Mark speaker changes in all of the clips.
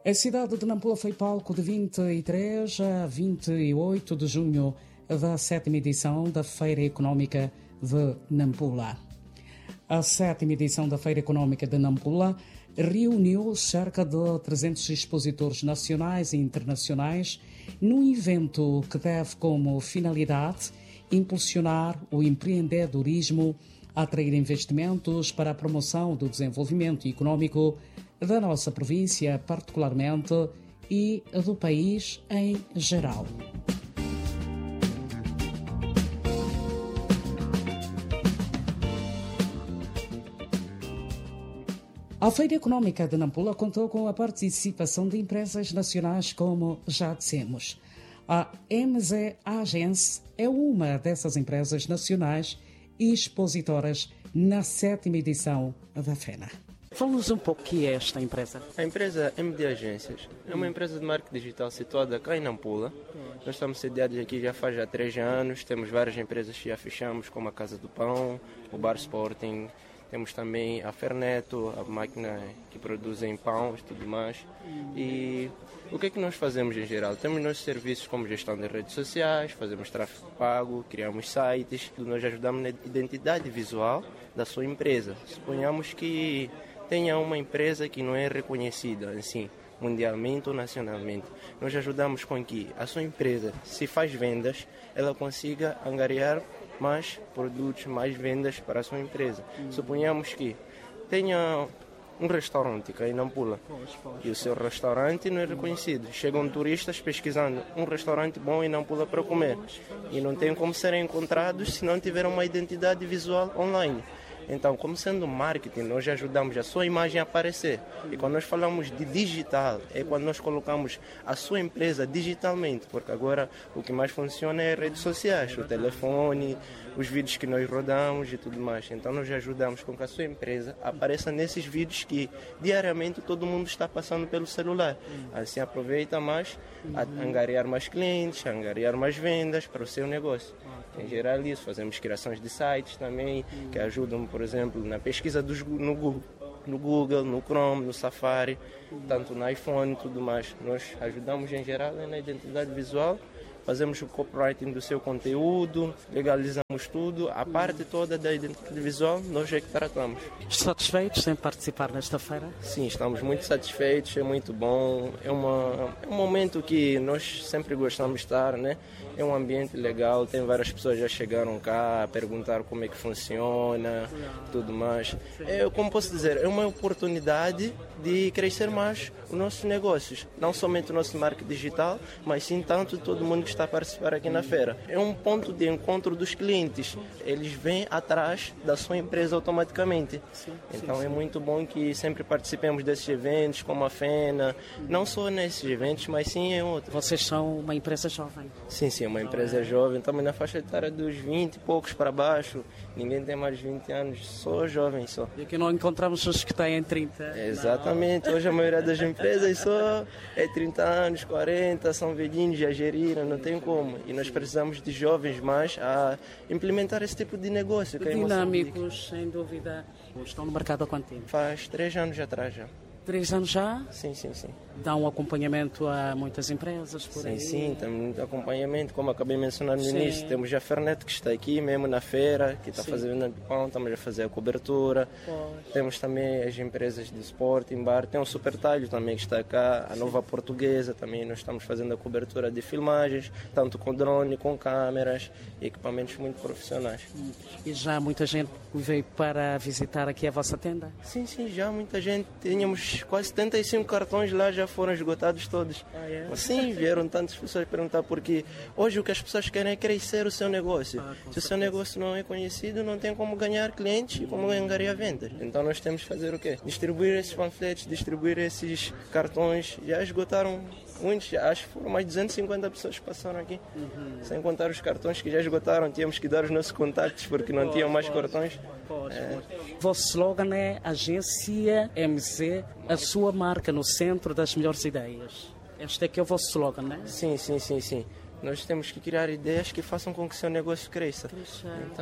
Speaker 1: A cidade de Nampula foi palco de 23 a 28 de junho da 7ª edição da Feira Económica de Nampula. A 7ª edição da Feira Económica de Nampula reuniu cerca de 300 expositores nacionais e internacionais num evento que teve como finalidade impulsionar o empreendedorismo, atrair investimentos para a promoção do desenvolvimento económico da nossa província, particularmente, e do país em geral. A Feira Económica de Nampula contou com a participação de empresas nacionais, como já dissemos. A MZ Agence é uma dessas empresas nacionais e expositoras na 7ª edição da FENA. Fala-nos um pouco o que é esta empresa.
Speaker 2: A empresa MD Agências é uma empresa de marketing digital situada cá em Nampula. Nós estamos sediados aqui já faz 3 anos, temos várias empresas que já fechamos, como a Casa do Pão, o Bar Sporting, temos também a Ferneto, a máquina que produz em pão e tudo mais. E o que é que nós fazemos em geral? Temos nossos serviços como gestão de redes sociais, fazemos tráfego pago, criamos sites, nós ajudamos na identidade visual da sua empresa. Suponhamos que tenha uma empresa que não é reconhecida assim, mundialmente ou nacionalmente. Nós ajudamos com que a sua empresa, se faz vendas, ela consiga angariar mais produtos, mais vendas para a sua empresa. Suponhamos que tenha um restaurante cá em Nampula e o seu restaurante não é reconhecido. Chegam turistas pesquisando um restaurante bom em Nampula para comer e não tem como serem encontrados se não tiver uma identidade visual online. Então, como sendo marketing, nós ajudamos a sua imagem a aparecer. E quando nós falamos de digital, é quando nós colocamos a sua empresa digitalmente, porque agora o que mais funciona é as redes sociais, o telefone, os vídeos que nós rodamos e tudo mais. Então, nós ajudamos com que a sua empresa apareça nesses vídeos que diariamente todo mundo está passando pelo celular. Assim, aproveita mais a angariar mais clientes, a angariar mais vendas para o seu negócio. Em geral, isso. Fazemos criações de sites também, que ajudam, por exemplo, na pesquisa no Google, no Chrome, no Safari, tanto no iPhone e tudo mais. Nós ajudamos em geral na identidade visual, fazemos o copywriting do seu conteúdo, legalizamos tudo, a parte toda da identidade visual nós é que tratamos.
Speaker 1: Satisfeitos em participar nesta feira?
Speaker 2: Sim, estamos muito satisfeitos, é muito bom, é um momento que nós sempre gostamos de estar, né? É um ambiente legal, tem várias pessoas que já chegaram cá a perguntar como é que funciona, tudo mais. Como posso dizer, é uma oportunidade de crescer mais os nossos negócios, não somente o nosso marketing digital, mas sim tanto todo mundo que está a participar aqui na feira. É um ponto de encontro dos clientes, eles vêm atrás da sua empresa automaticamente. Então é muito bom que sempre participemos desses eventos, como a FENA, não só nesses eventos, mas sim em outros.
Speaker 1: Vocês são uma empresa jovem?
Speaker 2: Sim, uma empresa jovem, estamos na faixa etária dos 20 e poucos para baixo, ninguém tem mais de 20 anos, só jovem só.
Speaker 1: E aqui não encontramos os que têm 30?
Speaker 2: Exatamente, hoje a maioria das empresas só é 30 anos, 40, são velhinhos, já geriram, não tem como. E nós precisamos de jovens mais a implementar esse tipo de negócio.
Speaker 1: Dinâmicos, sem dúvida. Estão no mercado há quanto tempo?
Speaker 2: Faz 3 anos atrás já.
Speaker 1: 3 anos já?
Speaker 2: Sim.
Speaker 1: Dão acompanhamento a muitas empresas por aí?
Speaker 2: Sim, temos muito acompanhamento, como acabei de mencionar no início. Temos a Fernet que está aqui mesmo na feira, que está fazendo pão, estamos a fazer a cobertura. Temos também as empresas de Sporting Bar, tem o Super Talho também que está cá, a Nova Portuguesa também, nós estamos fazendo a cobertura de filmagens, tanto com drone, com câmeras, equipamentos muito profissionais.
Speaker 1: E já muita gente veio para visitar aqui a vossa tenda?
Speaker 2: Sim, já muita gente, tínhamos quase 75 cartões lá, já foram esgotados todos. Sim, vieram tantas pessoas perguntar porque hoje o que as pessoas querem é crescer o seu negócio. Se o seu negócio não é conhecido, não tem como ganhar clientes e como angariar vendas. Então nós temos que fazer o quê? Distribuir esses panfletos, distribuir esses cartões. Já esgotaram muitos, acho que foram mais de 250 pessoas que passaram aqui. Sem contar os cartões que já esgotaram, tínhamos que dar os nossos contactos porque não tinham mais cartões.
Speaker 1: O vosso slogan é Agência MZ, a sua marca no centro das melhores ideias. Este é que é o vosso slogan, não é?
Speaker 2: Sim. Nós temos que criar ideias que façam com que o seu negócio cresça. Então,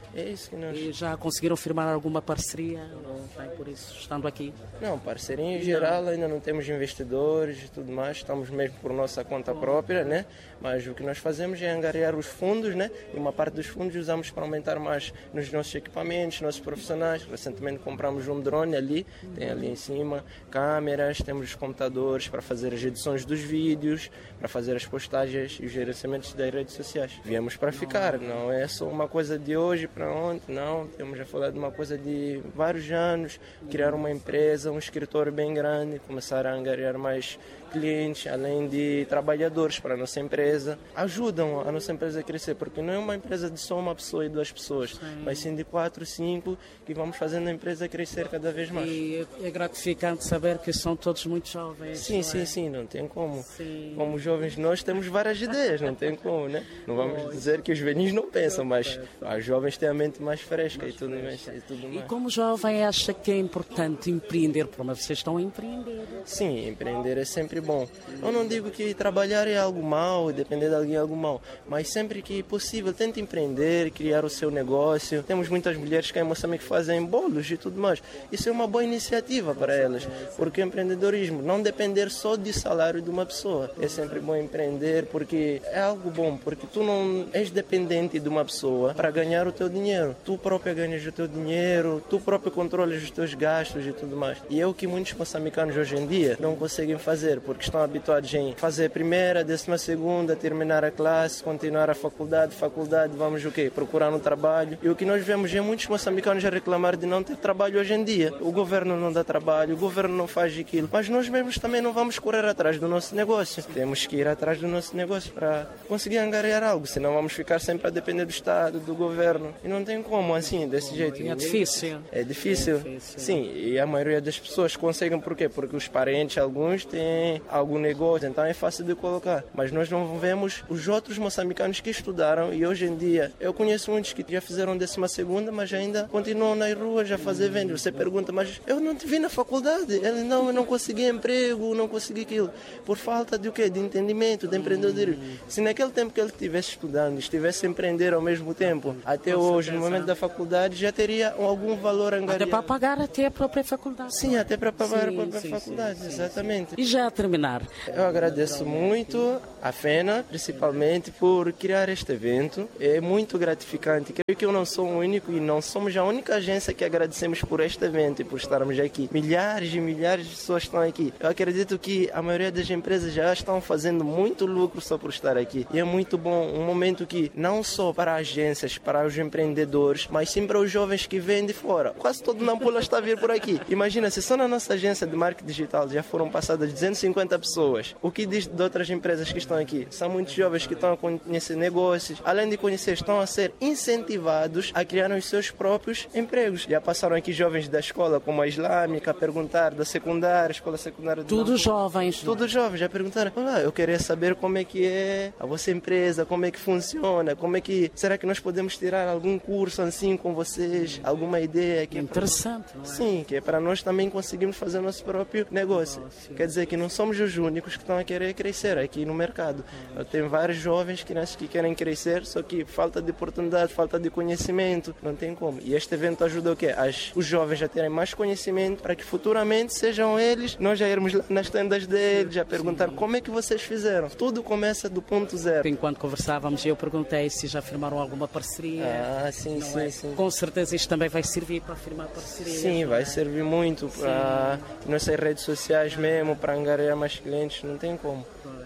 Speaker 2: É isso que nós...
Speaker 1: E já conseguiram firmar alguma parceria? Ou vai por isso, estando aqui?
Speaker 2: Não, parceria em geral, ainda não temos investidores e tudo mais, estamos mesmo por nossa conta própria, né? Mas o que nós fazemos é angariar os fundos, né? E uma parte dos fundos usamos para aumentar mais nos nossos equipamentos, nossos profissionais. Recentemente compramos um drone ali, tem ali em cima, câmeras, temos os computadores para fazer as edições dos vídeos, para fazer as postagens e os gerenciamentos das redes sociais. Viemos para ficar, não é só uma coisa de hoje para ontem, não. Temos a falar de uma coisa de vários anos, criar uma empresa, um escritório bem grande, começar a angariar mais clientes, além de trabalhadores para a nossa empresa. Ajudam a nossa empresa a crescer, porque não é uma empresa de só uma pessoa e duas pessoas, mas sim de 4, 5, que vamos fazendo a empresa crescer cada vez mais.
Speaker 1: E é gratificante saber que são todos muito jovens.
Speaker 2: Sim, não tem como.
Speaker 1: Sim.
Speaker 2: Como jovens nós temos várias ideias, não tem como, né? Não vamos dizer que os velhinhos não pensam, mas os jovens têm a mente mais fresca e tudo mais.
Speaker 1: E como jovem acha que é importante empreender? Porque vocês estão a empreender.
Speaker 2: Sim, empreender é sempre bom. Eu não digo que trabalhar é algo mau, depender de alguém é algo mau, mas sempre que possível, tente empreender, criar o seu negócio. Temos muitas mulheres que em Moçambique fazem bolos e tudo mais. Isso é uma boa iniciativa para elas, porque o empreendedorismo não depender só do salário de uma pessoa. É sempre bom empreender porque é algo bom, porque tu não és dependente de uma pessoa para ganhar o teu dinheiro. Tu próprio ganhas o teu dinheiro, tu próprio controlas os teus gastos e tudo mais. E é o que muitos moçambicanos hoje em dia não conseguem fazer, porque estão habituados em fazer primeira, 12ª, terminar a classe, continuar a faculdade, vamos o quê? Procurar um trabalho. E o que nós vemos é muitos moçambicanos a reclamar de não ter trabalho hoje em dia. O governo não dá trabalho, o governo não faz aquilo, mas nós mesmos também não vamos correr atrás do nosso negócio. Temos que ir atrás do nosso negócio para conseguir angariar algo, senão vamos ficar sempre a depender do Estado, do governo. E não tem como, assim, desse jeito.
Speaker 1: É difícil.
Speaker 2: É difícil. Sim, e a maioria das pessoas conseguem, por quê? Porque os parentes, alguns, têm algum negócio, então é fácil de colocar. Mas nós não vemos os outros moçambicanos que estudaram e hoje em dia, eu conheço muitos que já fizeram 12ª, mas ainda continuam nas ruas a fazer vendas. Você pergunta, mas eu não te vi na faculdade. Ele, não, eu não consegui emprego, não consegui aquilo. Por falta de o quê? De entendimento, de empreendedorismo. Se naquele tempo que ele estivesse estudando, estivesse a empreender ao mesmo tempo, até hoje, no momento da faculdade, já teria algum valor angariado.
Speaker 1: Até para pagar até a própria faculdade.
Speaker 2: Sim, até para pagar a própria faculdade, exatamente.
Speaker 1: E já a terminar?
Speaker 2: Eu agradeço muito a FENA, principalmente, por criar este evento. É muito gratificante. Creio que eu não sou o único e não somos a única agência que agradecemos por este evento e por estarmos aqui. Milhares e milhares de pessoas estão aqui. Eu acredito que a maioria das empresas já estão fazendo muito lucro só por estar aqui. E é muito bom, um momento que não só para agências, para os empreendedores, mas sim para os jovens que vêm de fora. Quase todo Nampula está a vir por aqui. Imagina, se só na nossa agência de marketing digital já foram passadas 250 pessoas, o que diz de outras empresas que estão aqui? São muitos jovens que estão a conhecer negócios, além de conhecer, estão a ser incentivados a criar os seus próprios empregos. Já passaram aqui jovens da escola, como a islâmica, a perguntar da secundária, escola secundária de
Speaker 1: Tudo jovens.
Speaker 2: Tudo jovens, já perguntaram, eu queria saber como é que é a vossa empresa, como é que funciona, será que nós podemos tirar algum curso assim com vocês, alguma ideia? Que
Speaker 1: interessante, não é?
Speaker 2: Sim, que é para nós também conseguirmos fazer nosso próprio negócio. Quer dizer que não somos os únicos que estão a querer crescer aqui no mercado. Eu tenho vários jovens que querem crescer, só que falta de oportunidade, falta de conhecimento, não tem como. E este evento ajuda o quê? Os jovens a terem mais conhecimento para que futuramente sejam eles, nós já irmos lá nas tendas deles, já perguntar como é que vocês fizeram. Tudo começa do ponto zero.
Speaker 1: Enquanto conversávamos, eu perguntei se já firmaram alguma parceria.
Speaker 2: Sim.
Speaker 1: Com certeza isto também vai servir para firmar parceria.
Speaker 2: Sim, vai servir muito para nossas redes sociais mesmo, para angariar mais clientes, não tem como.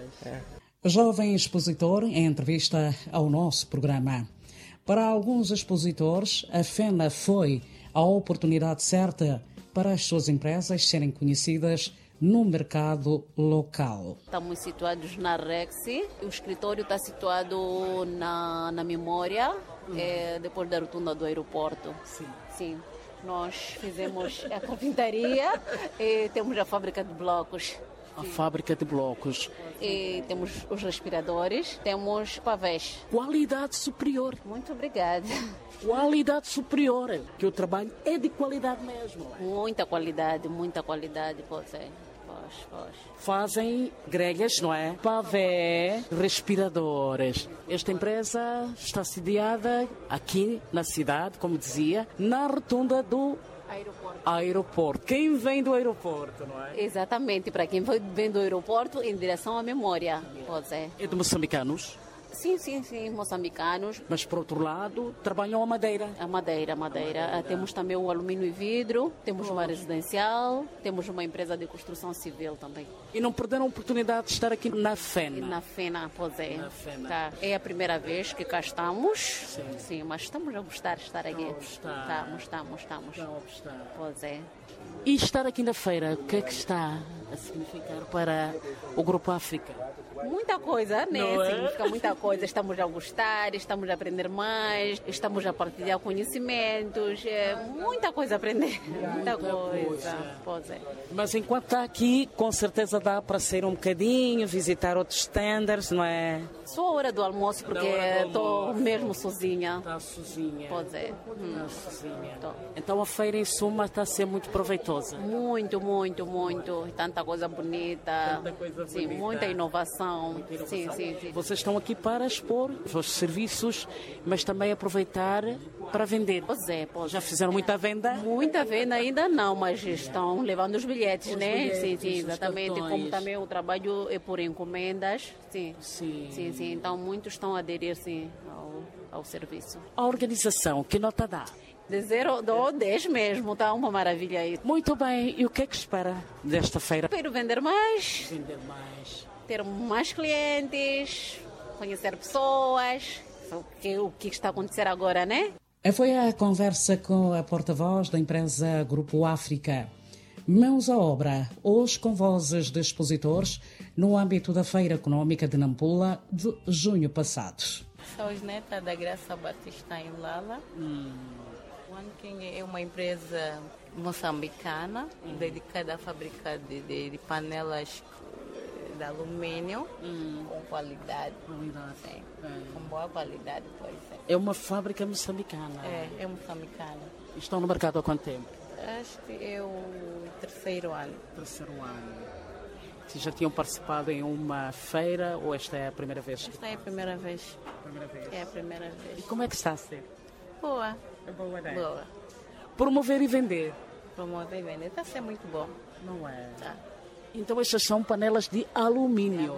Speaker 1: Jovem expositor em entrevista ao nosso programa. Para alguns expositores, a FENA foi a oportunidade certa para as suas empresas serem conhecidas no mercado local.
Speaker 3: Estamos situados na Rexi, o escritório está situado na Memória, depois da rotunda do aeroporto. Sim. Nós fizemos a carpintaria e temos a fábrica de blocos.
Speaker 1: A fábrica de blocos.
Speaker 3: E temos os respiradores, temos pavés.
Speaker 1: Qualidade superior.
Speaker 3: Muito obrigada.
Speaker 1: Qualidade superior, que o trabalho é de qualidade mesmo.
Speaker 3: Muita qualidade, pode ser.
Speaker 1: Fazem grelhas, não é? Pavé, respiradores. Esta empresa está sediada aqui na cidade, como dizia, na rotunda do aeroporto. Quem vem do aeroporto, não é?
Speaker 3: Exatamente, para quem vem do aeroporto em direção à memória. Pode ser.
Speaker 1: É de moçambicanos?
Speaker 3: Sim, moçambicanos.
Speaker 1: Mas, por outro lado, trabalham a madeira.
Speaker 3: A madeira. Temos também o alumínio e vidro, temos uma residencial, temos uma empresa de construção civil também.
Speaker 1: E não perderam a oportunidade de estar aqui na FENA?
Speaker 3: Na FENA, pois é.
Speaker 1: Na FENA.
Speaker 3: Tá. É a primeira vez que cá estamos. Sim, mas estamos a gostar de estar aqui. Estamos. Pois é.
Speaker 1: E estar aqui na feira, o que é que está a significar para o Grupo África?
Speaker 3: Muita coisa, né?
Speaker 1: Não é?
Speaker 3: Significa muita coisa. Estamos a gostar, estamos a aprender mais, estamos a partilhar conhecimentos, muita coisa a aprender. Muita coisa. Pois é.
Speaker 1: Mas enquanto está aqui, com certeza dá para sair um bocadinho, visitar outros standards, não é?
Speaker 3: Só a hora do almoço, porque estou mesmo sozinha.
Speaker 1: Está sozinha.
Speaker 3: Pois é.
Speaker 1: Está sozinha.
Speaker 3: Tô.
Speaker 1: Então a feira, em suma, está a ser muito proveitosa.
Speaker 3: Muito. Tanta coisa bonita. Sim, muita inovação. Sim.
Speaker 1: Vocês estão aqui para expor os vossos serviços, mas também aproveitar para vender.
Speaker 3: Pois é.
Speaker 1: Já fizeram muita venda?
Speaker 3: Muita venda ainda não, mas estão levando os bilhetes, né? Sim, exatamente. Como também o trabalho é por encomendas. Sim. Então muitos estão a aderir ao serviço.
Speaker 1: A organização, que nota dá?
Speaker 3: De 0 a 10 mesmo, está uma maravilha aí.
Speaker 1: Muito bem, e o que é que espera desta feira?
Speaker 3: Espero vender mais.
Speaker 1: Vender mais.
Speaker 3: Ter mais clientes, conhecer pessoas, o que está a acontecer agora, né?
Speaker 1: Foi a conversa com a porta-voz da empresa Grupo África. Mãos à obra, hoje com vozes de expositores no âmbito da Feira Econômica de Nampula de junho passado.
Speaker 4: Sou neta da Graça Batista em Lala. OneKing é uma empresa moçambicana dedicada à fábrica de panelas de alumínio com qualidade. Sim, com boa qualidade, pois é.
Speaker 1: É uma fábrica moçambicana.
Speaker 4: É moçambicana.
Speaker 1: Estão no mercado há quanto tempo?
Speaker 4: Acho que é o terceiro ano.
Speaker 1: Vocês já tinham participado em uma feira ou esta é a primeira vez?
Speaker 4: Esta é a primeira vez. É a primeira vez.
Speaker 1: E como é que está a ser?
Speaker 4: Boa.
Speaker 1: Boa. Promover e vender?
Speaker 4: Promover e vender. Está a ser muito bom.
Speaker 1: Não é?
Speaker 4: Tá.
Speaker 1: Então estas são panelas de alumínio.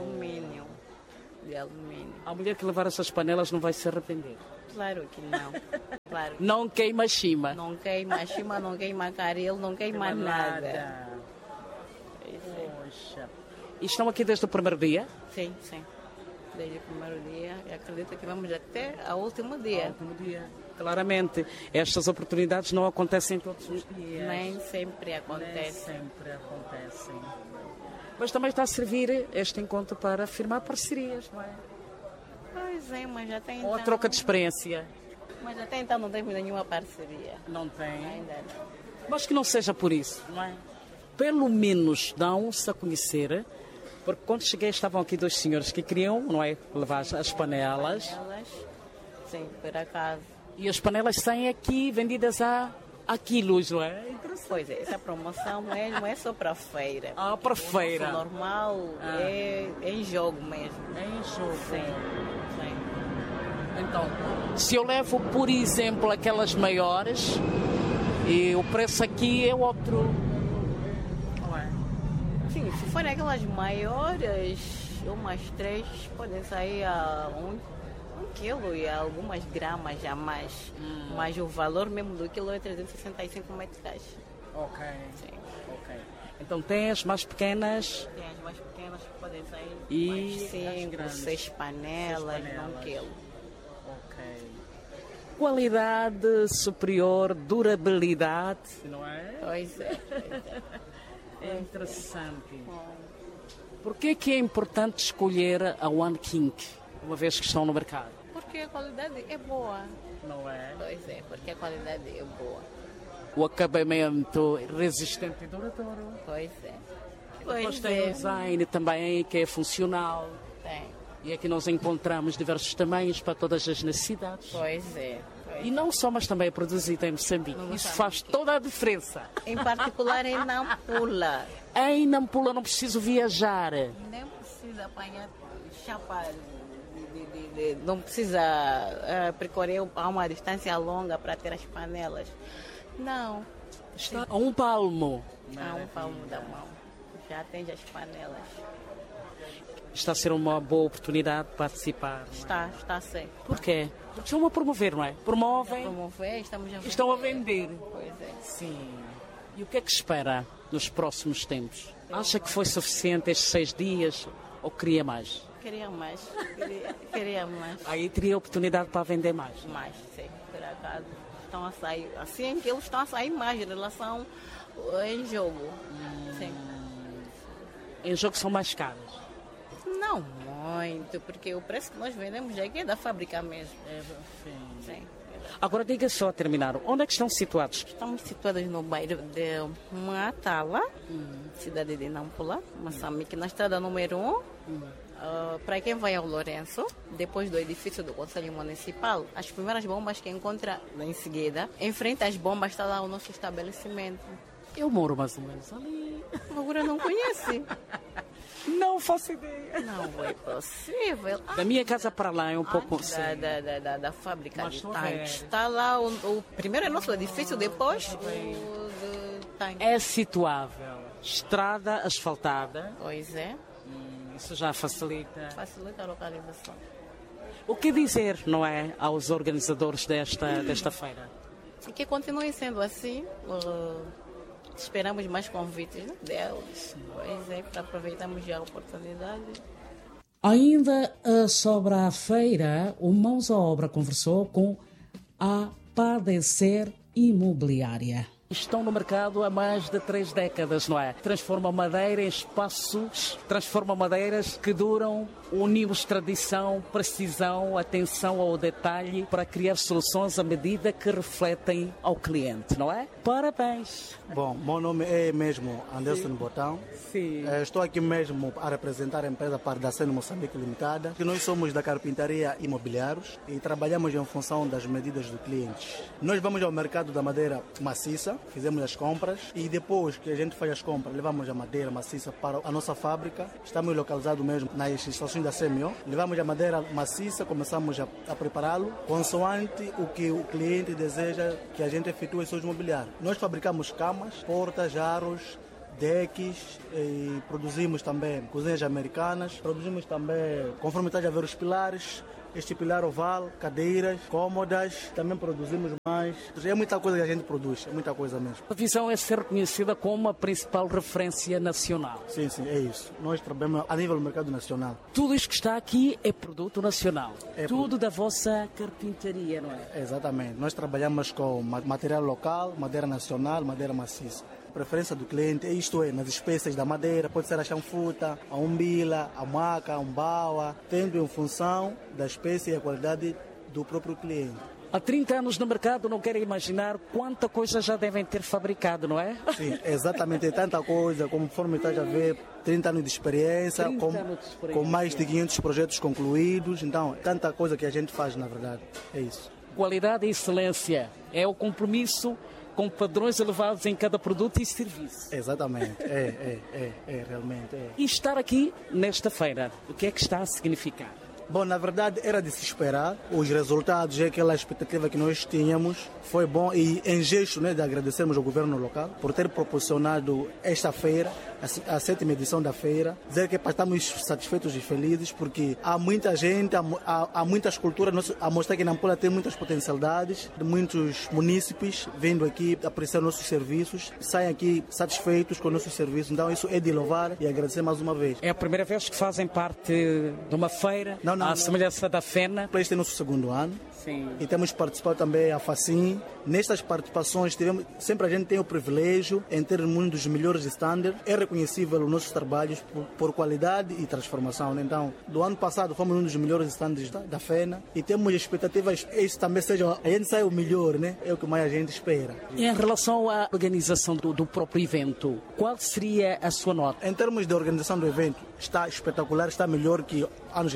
Speaker 4: De alumínio.
Speaker 1: A mulher que levar essas panelas não vai se arrepender.
Speaker 4: Claro que não. Claro.
Speaker 1: Não queima chima.
Speaker 4: Não queima chima, não queima caril, não queima nada.
Speaker 1: Poxa. E estão aqui desde o primeiro dia?
Speaker 4: Sim. Desde o primeiro dia. E acredito que vamos até ao último dia.
Speaker 1: Claramente, estas oportunidades não acontecem todos os dias.
Speaker 4: Nem sempre acontecem.
Speaker 1: Mas também está a servir este encontro para firmar parcerias, não é?
Speaker 4: Pois é, mas já tem.
Speaker 1: Ou a troca de experiência.
Speaker 4: Mas até então não temos nenhuma parceria.
Speaker 1: Não tem?
Speaker 4: Ainda não.
Speaker 1: Mas que não seja por isso, não é? Pelo menos dão-se a conhecer, porque quando cheguei estavam aqui dois senhores que queriam, não é, levar as panelas.
Speaker 4: Sim, por acaso.
Speaker 1: E as panelas saem aqui vendidas a quilos, não é?
Speaker 4: Pois é, essa promoção não é só para a feira.
Speaker 1: Para a feira.
Speaker 4: O normal é em jogo mesmo.
Speaker 1: É em jogo.
Speaker 4: Sim.
Speaker 1: Então, se eu levo, por exemplo, aquelas maiores, e o preço aqui é outro. Não é?
Speaker 4: Sim, se forem aquelas maiores, umas 3, podem sair a 1 quilo e algumas gramas a mais. Mas o valor mesmo do quilo é 365 meticais.
Speaker 1: Ok.
Speaker 4: Sim.
Speaker 1: Ok. Então tem as mais pequenas.
Speaker 4: Tem as mais pequenas que podem sair
Speaker 1: E
Speaker 4: 5, 6 panelas num quilo.
Speaker 1: Ok. Qualidade superior, durabilidade, não é?
Speaker 4: Pois é.
Speaker 1: É interessante. Por que é importante escolher a OneKing, uma vez que estão no mercado?
Speaker 4: Porque a qualidade é boa.
Speaker 1: Não é?
Speaker 4: Pois é, porque a qualidade é boa.
Speaker 1: O acabamento resistente e duradouro.
Speaker 4: Pois é.
Speaker 1: Depois tem o design também, que é funcional.
Speaker 4: Tem.
Speaker 1: E aqui nós encontramos diversos tamanhos para todas as necessidades.
Speaker 4: Pois é.
Speaker 1: E não só, mas também é produzido em Moçambique. Isso faz toda a diferença.
Speaker 4: Em particular em Nampula.
Speaker 1: Em Nampula não preciso viajar.
Speaker 4: Nem precisa apanhar chapa, não precisa percorrer a uma distância longa para ter as panelas. Não.
Speaker 1: Está a um palmo.
Speaker 4: A um palmo da mão. Já atende as panelas.
Speaker 1: Está a ser uma boa oportunidade de participar.
Speaker 4: Está a ser.
Speaker 1: Por quê? Porque estão a promover, não é? Promovem. Estão a vender.
Speaker 4: Pois é.
Speaker 1: Sim. E o que é que espera nos próximos tempos? Acha que foi suficiente estes 6 dias ou queria mais?
Speaker 4: Queria mais. Queria mais.
Speaker 1: Aí teria oportunidade para vender mais?
Speaker 4: Mais, sim. Por acaso estão a sair. Assim que eles estão a sair mais em relação em jogo. Sim.
Speaker 1: Em jogo são mais caros?
Speaker 4: Não muito, porque o preço que nós vendemos aqui é da fábrica mesmo. Sim.
Speaker 1: Agora diga só a terminar, onde é que estão situados?
Speaker 4: Estamos situados no bairro de Matala, cidade de Nampula, Moçambique, na estrada número 1. Para quem vai ao Lourenço, depois do edifício do Conselho Municipal, as primeiras bombas que encontra em seguida, em frente às bombas está lá o nosso estabelecimento.
Speaker 1: Eu moro mais ou menos ali.
Speaker 4: Agora não conhece?
Speaker 1: Não faço ideia.
Speaker 4: Não é possível.
Speaker 1: Da minha casa para lá é um pouco...
Speaker 4: Da fábrica de
Speaker 1: estou a
Speaker 4: tanques.
Speaker 1: ver.
Speaker 4: Está lá o primeiro é nosso edifício, depois o de tanques.
Speaker 1: É situável. Estrada asfaltada.
Speaker 4: Pois é.
Speaker 1: Isso já facilita.
Speaker 4: Facilita a localização.
Speaker 1: O que dizer, não é, aos organizadores desta feira?
Speaker 4: E que continue sendo assim. Esperamos mais convites deles. Pois é, para aproveitarmos já a oportunidade.
Speaker 1: Ainda sobre a feira, o Mãos à Obra conversou com a Padecer Imobiliária. Estão no mercado há mais de 3 décadas, não é? Transformam madeira em espaços, transformam madeiras que duram, unimos tradição, precisão, atenção ao detalhe para criar soluções à medida que refletem ao cliente, não é? Parabéns!
Speaker 5: Bom, meu nome é mesmo Anderson Botão.
Speaker 1: Sim.
Speaker 5: Estou aqui mesmo a representar a empresa Pardaceno Moçambique Limitada, que nós somos da carpintaria imobiliários e trabalhamos em função das medidas do cliente. Nós vamos ao mercado da madeira maciça, fizemos as compras e depois que a gente faz as compras, levamos a madeira maciça para a nossa fábrica. Estamos localizados mesmo nas estações da CMO. Levamos a madeira maciça, começamos a prepará-lo consoante o que o cliente deseja que a gente efetue em seus mobiliários. Nós fabricamos camas, portas, jarros, decks e produzimos também cozinhas americanas, produzimos também, conforme está a ver, os pilares, este pilar oval, cadeiras, cômodas, também produzimos mais. É muita coisa que a gente produz, é muita coisa mesmo.
Speaker 1: A visão é ser reconhecida como a principal referência nacional.
Speaker 5: Sim, é isso. Nós trabalhamos a nível do mercado nacional.
Speaker 1: Tudo isto que está aqui é produto nacional. Tudo da vossa carpintaria, não é?
Speaker 5: Exatamente. Nós trabalhamos com material local, madeira nacional, madeira maciça. A preferência do cliente, isto é, nas espécies da madeira, pode ser a chanfuta, a umbila, a maca, a umbaua, tendo em função da espécie e a qualidade do próprio cliente.
Speaker 1: Há 30 anos no mercado, não quero imaginar quanta coisa já devem ter fabricado, não é?
Speaker 5: Sim, exatamente, tanta coisa, conforme estás a ver, 30 anos de experiência, com mais de 500 projetos concluídos, então, tanta coisa que a gente faz, na verdade, é isso.
Speaker 1: Qualidade e excelência é o compromisso com padrões elevados em cada produto e serviço.
Speaker 5: Exatamente, realmente.
Speaker 1: E estar aqui nesta feira, o que é que está a significar?
Speaker 5: Bom, na verdade era de se esperar, os resultados, aquela expectativa que nós tínhamos, foi bom e em gesto, né, de agradecermos ao governo local por ter proporcionado esta feira, a 7ª edição da feira, dizer que estamos satisfeitos e felizes porque há muita gente, há muitas culturas, a mostrar que Nampula tem muitas potencialidades, muitos munícipes vindo aqui apreciar nossos serviços, saem aqui satisfeitos com nossos serviços, então isso é de louvar e agradecer mais uma vez.
Speaker 1: É a primeira vez que fazem parte de uma feira? À semelhança da FENA.
Speaker 5: Este é o nosso 2º ano.
Speaker 1: Sim.
Speaker 5: E temos participado também a FACIM. Nestas participações, sempre a gente tem o privilégio em ter um dos melhores standards. É reconhecível os nossos trabalhos por qualidade e transformação. Então, do ano passado fomos um dos melhores standards da FENA e temos expectativas que isso também seja, a gente saia o melhor, né? É o que mais a gente espera.
Speaker 1: Em relação à organização do próprio evento, qual seria a sua nota?
Speaker 5: Em termos de organização do evento, está espetacular, está melhor que anos anteriores.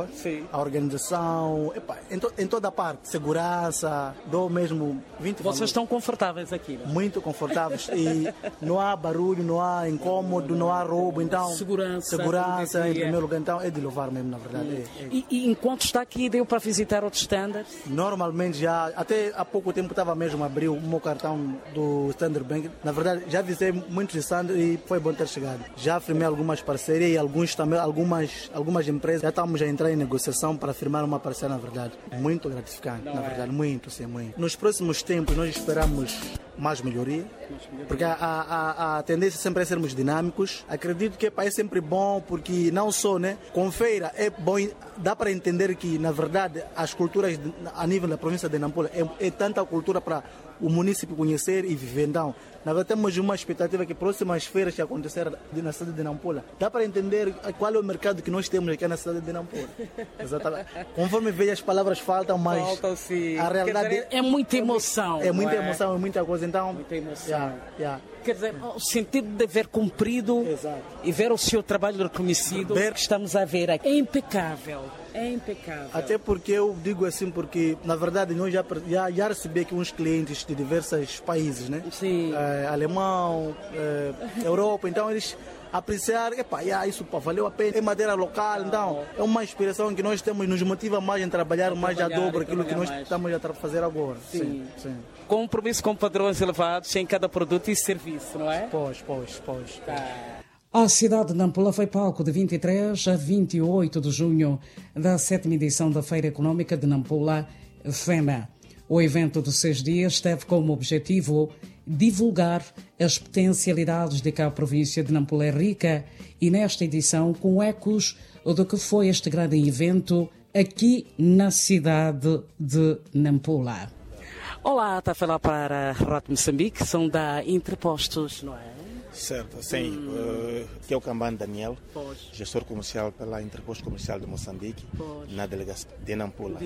Speaker 1: Sim.
Speaker 5: a organização, em toda a parte, segurança, dou mesmo 20
Speaker 1: Vocês estão confortáveis aqui, não?
Speaker 5: Muito confortáveis e não há barulho, não há incômodo, não há roubo, então
Speaker 1: Segurança
Speaker 5: em primeiro lugar, então é de louvar mesmo, na verdade.
Speaker 1: E enquanto está aqui, deu para visitar outros standards?
Speaker 5: Normalmente já, até há pouco tempo estava mesmo a abrir o meu cartão do Standard Bank. Na verdade, já visitei muitos standards e foi bom ter chegado. Já firmei algumas parcerias e algumas empresas. Já estamos a entrar em negociação para firmar uma parceria, na verdade. Muito gratificante, na verdade, muito, sim, muito. Nos próximos tempos nós esperamos mais melhoria, porque a tendência sempre é sermos dinâmicos. Acredito que é sempre bom, porque não só, né, com feira é bom, dá para entender que, na verdade, as culturas a nível da província de Nampula é tanta cultura para o município conhecer e viver. Então, na verdade, temos uma expectativa que próximas feiras que acontecer na cidade de Nampula, dá para entender qual é o mercado que nós temos aqui na cidade de Nampula. Exatamente. Conforme vejo, as palavras faltam, mas a realidade
Speaker 1: é muita emoção.
Speaker 5: É muita emoção, é muita coisa. Então,
Speaker 1: muita emoção.
Speaker 5: Yeah.
Speaker 1: Quer dizer, o sentido de ver cumprido.
Speaker 5: Exato.
Speaker 1: E ver o seu trabalho reconhecido, que estamos a ver aqui. É impecável.
Speaker 5: Até porque eu digo assim, porque na verdade nós já recebi aqui uns clientes de diversos países, né?
Speaker 1: Sim.
Speaker 5: Alemão, Europa, então eles apreciar, isso valeu a pena, é madeira local, então é uma inspiração que nós temos, nos motiva mais em trabalhar mais a dobro aquilo que nós estamos a fazer agora. Sim.
Speaker 1: Compromisso com padrões elevados em cada produto e serviço, não é?
Speaker 5: Pois.
Speaker 1: A cidade de Nampula foi palco de 23 a 28 de junho da 7ª edição da Feira Económica de Nampula, FEMA. O evento de 6 dias teve como objetivo divulgar as potencialidades de que a província de Nampula é rica e nesta edição com ecos do que foi este grande evento aqui na cidade de Nampula. Olá, está a falar para a Rádio Moçambique, são da Interpostos, não é?
Speaker 6: Certo, sim. Que é o Camban Daniel, gestor comercial pela Interposto Comercial de Moçambique, na delegacia de Nampula.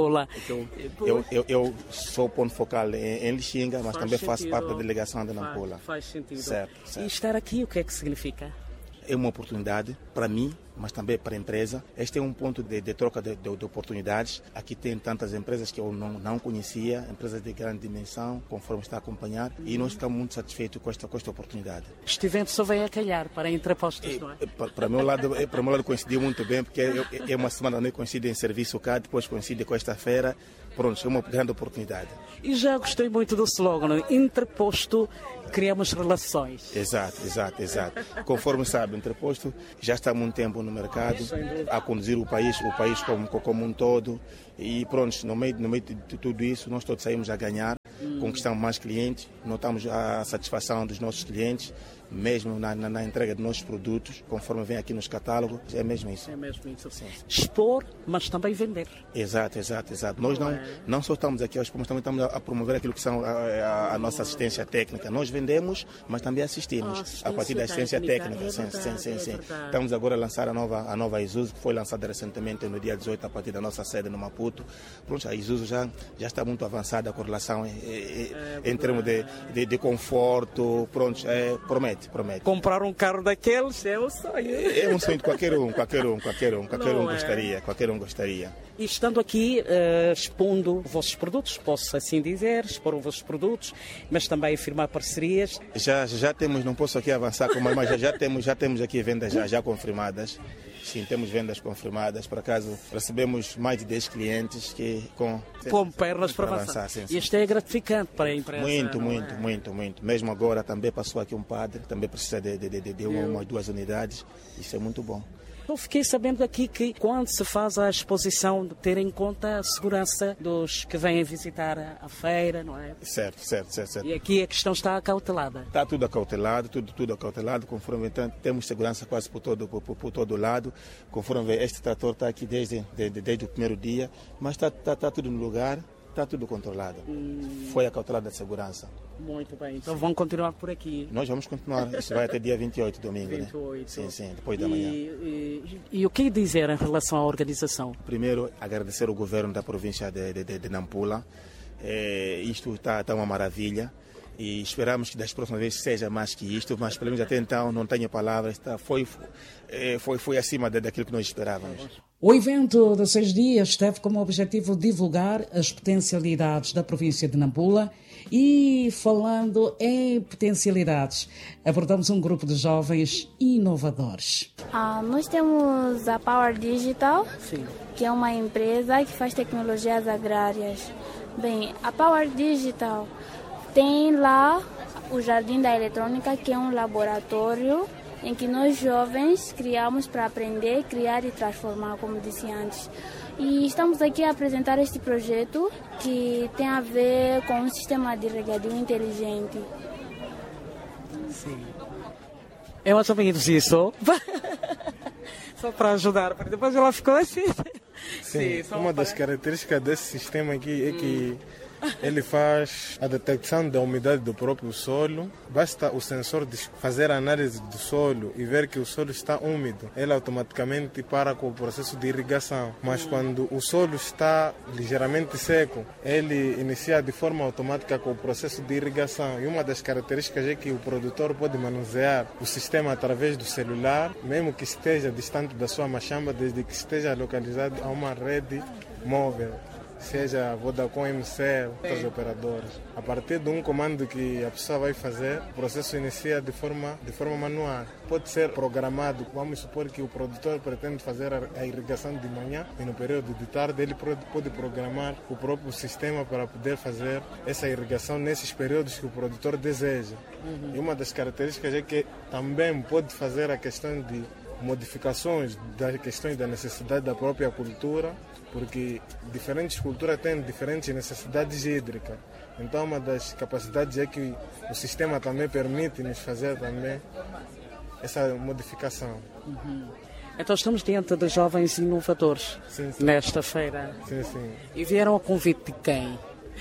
Speaker 6: Eu sou ponto focal em Lixinga, mas também faço parte da delegação de Nampula.
Speaker 1: Faz sentido.
Speaker 6: Certo.
Speaker 1: E estar aqui, o que é que significa?
Speaker 6: É uma oportunidade para mim, mas também para a empresa. Este é um ponto de troca de oportunidades. Aqui tem tantas empresas que eu não conhecia, empresas de grande dimensão, conforme está a acompanhar, e nós ficamos muito satisfeitos com esta oportunidade.
Speaker 1: Este evento só vem a calhar para Interpostos, não é?
Speaker 6: Para o meu lado coincidiu muito bem, porque é uma semana não coincide em serviço cá, depois coincide com esta feira. Pronto, é uma grande oportunidade.
Speaker 1: E já gostei muito do slogan, Interposto, criamos relações.
Speaker 6: Exato. Conforme sabe, Interposto já está há muito tempo no mercado, a conduzir o país como um todo. E pronto, no meio de tudo isso, nós todos saímos a ganhar, conquistamos mais clientes, notamos a satisfação dos nossos clientes, mesmo na entrega de nossos produtos, conforme vem aqui nos catálogos, é mesmo isso. Sim.
Speaker 1: Expor, mas também vender.
Speaker 6: Exato. Nós não só estamos aqui a expor, mas também estamos a promover aquilo que são a nossa assistência técnica. Nós vendemos, mas também assistimos a partir da assistência técnica. Sim. Estamos agora a lançar a nova Isuzu, que foi lançada recentemente no dia 18, a partir da nossa sede no Maputo. Pronto, a Isuzu já está muito avançada com relação em termos de conforto. Pronto, promete.
Speaker 1: Comprar um carro daqueles é um sonho.
Speaker 6: É um sonho de qualquer um gostaria.
Speaker 1: E estando aqui, expondo os vossos produtos, posso assim dizer, expor os vossos produtos, mas também firmar parcerias.
Speaker 6: Já temos, não posso aqui avançar com mais, mas já temos aqui vendas já confirmadas. Sim, temos vendas confirmadas. Por acaso, recebemos mais de 10 clientes que com
Speaker 1: pernas para avançar. Sim. Isto é gratificante para a empresa.
Speaker 6: Muito. Mesmo agora também passou aqui um padre, também precisa de uma ou duas unidades. Isso é muito bom.
Speaker 1: Eu fiquei sabendo aqui que quando se faz a exposição, de ter em conta a segurança dos que vêm visitar a feira, não é?
Speaker 6: Certo.
Speaker 1: E aqui a questão está acautelada.
Speaker 6: Está tudo acautelado, tudo acautelado, conforme temos segurança quase por todo lado. Conforme este trator está aqui desde o primeiro dia, mas está tudo no lugar. Está tudo controlado. Foi acautelada a segurança.
Speaker 1: Muito bem. Então vão continuar por aqui.
Speaker 6: Nós vamos continuar. Isso vai até dia 28, domingo.
Speaker 1: 28.
Speaker 6: Né? Sim, depois da manhã.
Speaker 1: E o que dizer em relação à organização?
Speaker 6: Primeiro, agradecer ao governo da província de Nampula. Isto está uma maravilha. E esperamos que das próximas vezes seja mais que isto, mas pelo menos até então não tenho palavras. Foi acima daquilo que nós esperávamos.
Speaker 1: O evento de 6 dias teve como objetivo divulgar as potencialidades da província de Nampula e, falando em potencialidades, abordamos um grupo de jovens inovadores.
Speaker 7: Nós temos a Power Digital,
Speaker 1: Sim.
Speaker 7: que é uma empresa que faz tecnologias agrárias. Bem, a Power Digital tem lá o Jardim da Eletrônica, que é um laboratório em que nós jovens criamos para aprender, criar e transformar, como disse antes. E estamos aqui a apresentar este projeto que tem a ver com um sistema de regadio inteligente.
Speaker 1: Sim. É mais ou menos isso. Só para ajudar, porque depois ela ficou assim.
Speaker 8: Sim, uma das características desse sistema aqui é que ele faz a detecção da umidade do próprio solo. Basta o sensor fazer a análise do solo e ver que o solo está úmido. Ele automaticamente para com o processo de irrigação. Mas quando o solo está ligeiramente seco, ele inicia de forma automática com o processo de irrigação. E uma das características é que o produtor pode manusear o sistema através do celular, mesmo que esteja distante da sua machamba, desde que esteja localizado a uma rede móvel, seja Vodacom, MCE, outras operadoras. A partir de um comando que a pessoa vai fazer, o processo inicia de forma manual. Pode ser programado. Vamos supor que o produtor pretende fazer a irrigação de manhã e no período de tarde ele pode programar o próprio sistema para poder fazer essa irrigação nesses períodos que o produtor deseja. E uma das características é que também pode fazer a questão de modificações das questões da necessidade da própria cultura, porque diferentes culturas têm diferentes necessidades hídricas. Então, uma das capacidades é que o sistema também permite nos fazer também essa modificação.
Speaker 1: Então estamos diante de jovens inovadores,
Speaker 8: sim, sim,
Speaker 1: nesta feira.
Speaker 8: Sim, sim.
Speaker 1: E vieram ao convite de quem?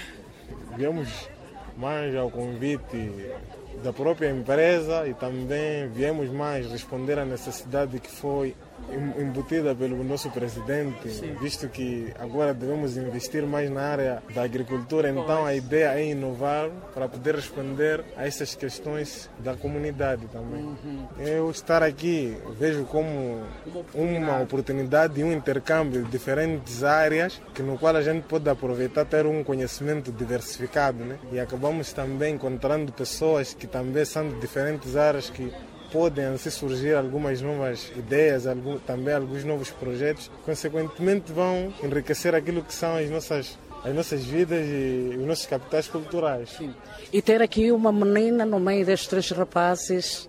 Speaker 8: Viemos mais ao convite da própria empresa e também viemos mais responder à necessidade que foi embutida pelo nosso presidente, sim, visto que agora devemos investir mais na área da agricultura, então a ideia é inovar para poder responder a essas questões da comunidade também. Eu estar aqui vejo como uma oportunidade e um intercâmbio de diferentes áreas, no qual a gente pode aproveitar, ter um conhecimento diversificado, né? E acabamos também encontrando pessoas que também são de diferentes áreas que podem assim surgir algumas novas ideias, também alguns novos projetos, consequentemente vão enriquecer aquilo que são as nossas vidas e os nossos capitais culturais. Sim.
Speaker 1: E ter aqui uma menina no meio destes três rapazes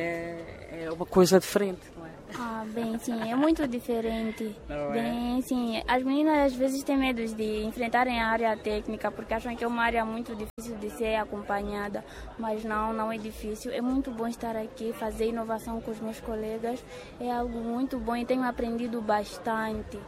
Speaker 1: é uma coisa diferente, não é?
Speaker 7: Bem, sim, é muito diferente.
Speaker 1: Não
Speaker 7: bem, sim, as meninas às vezes têm medo de enfrentarem a área técnica porque acham que é uma área muito difícil de ser acompanhada, mas não é difícil. É muito bom estar aqui, fazer inovação com os meus colegas, é algo muito bom e tenho aprendido bastante.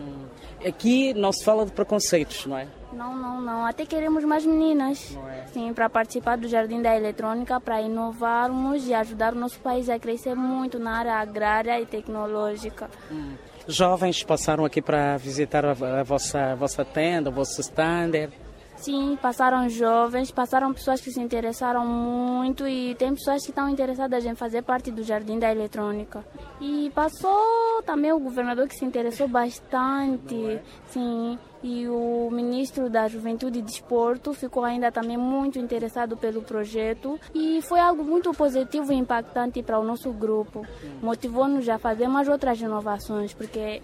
Speaker 1: Aqui não se fala de preconceitos, não é?
Speaker 7: Não. Até queremos mais meninas, sim, para participar do Jardim da Eletrônica, para inovarmos e ajudar o nosso país a crescer muito na área agrária e tecnológica.
Speaker 1: Jovens passaram aqui para visitar a vossa tenda, o vosso stand?
Speaker 7: Sim, passaram jovens, passaram pessoas que se interessaram muito e tem pessoas que estão interessadas em fazer parte do Jardim da Eletrônica. E passou também o governador que se interessou bastante, sim, e o ministro da Juventude e Desporto ficou ainda também muito interessado pelo projeto e foi algo muito positivo e impactante para o nosso grupo. Motivou-nos a fazer mais outras inovações, porque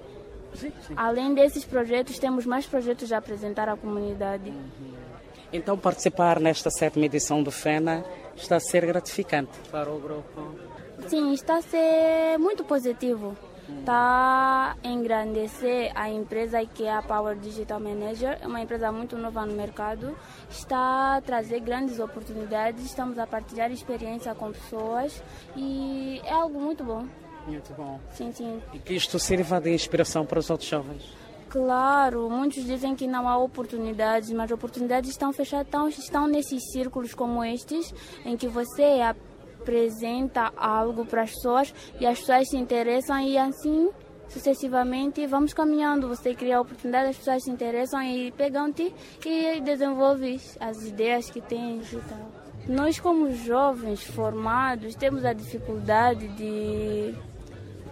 Speaker 7: além desses projetos, temos mais projetos a apresentar à comunidade.
Speaker 1: Então, participar nesta 7ª edição do FENA está a ser gratificante para o grupo?
Speaker 7: Sim, está a ser muito positivo. Está a engrandecer a empresa que é a Power Digital Manager, é uma empresa muito nova no mercado, está a trazer grandes oportunidades, estamos a partilhar experiência com pessoas e é algo muito bom.
Speaker 1: Muito bom.
Speaker 7: Sim.
Speaker 1: E que isto sirva de inspiração para os outros jovens?
Speaker 7: Claro, muitos dizem que não há oportunidades, mas oportunidades estão fechadas, estão nesses círculos como estes, em que você apresenta algo para as pessoas e as pessoas se interessam e assim sucessivamente vamos caminhando. Você cria a oportunidade, as pessoas se interessam e pegam-te e desenvolvem as ideias que tens e tal. Nós, como jovens formados, temos a dificuldade de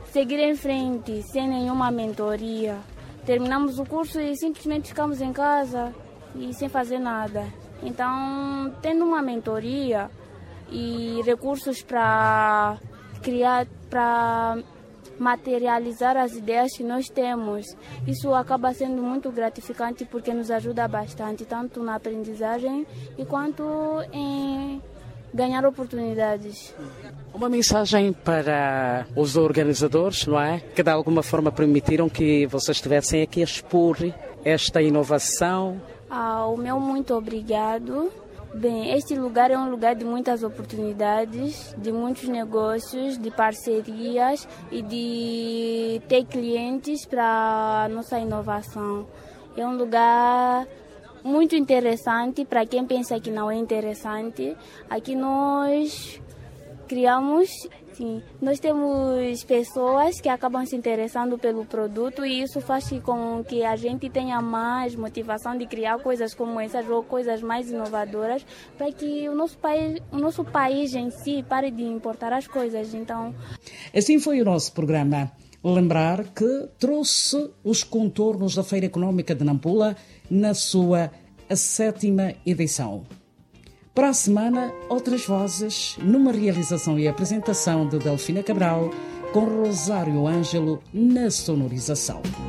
Speaker 7: seguir em frente sem nenhuma mentoria. Terminamos o curso e simplesmente ficamos em casa e sem fazer nada. Então, tendo uma mentoria e recursos para criar, para materializar as ideias que nós temos, isso acaba sendo muito gratificante porque nos ajuda bastante, tanto na aprendizagem e quanto em ganhar oportunidades.
Speaker 1: Uma mensagem para os organizadores, não é? Que de alguma forma permitiram que vocês estivessem aqui a expor esta inovação.
Speaker 7: O meu muito obrigado. Bem, este lugar é um lugar de muitas oportunidades, de muitos negócios, de parcerias e de ter clientes para a nossa inovação. É um lugar muito interessante para quem pensa que não é interessante. Aqui nós criamos, sim, nós temos pessoas que acabam se interessando pelo produto e isso faz com que a gente tenha mais motivação de criar coisas como essas ou coisas mais inovadoras para que o nosso país em si pare de importar as coisas. Então,
Speaker 1: assim foi o nosso programa. Lembrar que trouxe os contornos da Feira Económica de Nampula na sua 7ª edição. Para a semana, outras vozes, numa realização e apresentação de Delfina Cabral, com Rosário Ângelo na sonorização.